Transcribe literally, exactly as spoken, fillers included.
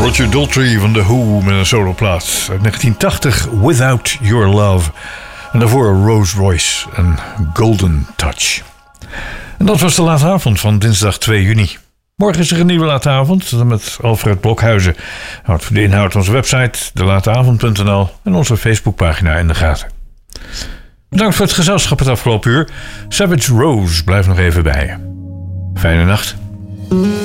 Roger Daltrey van The Who met een soloplaat uit negentien tachtig, Without Your Love. En daarvoor Rose Royce en Golden Touch. En dat was de late avond van dinsdag twee juni. Morgen is er een nieuwe late avond met Alfred Blokhuizen. Houd voor de inhoud onze website, de lateavond punt n l en onze Facebookpagina in de gaten. Bedankt voor het gezelschap het afgelopen uur. Savage Rose blijft nog even bij je. Fijne nacht.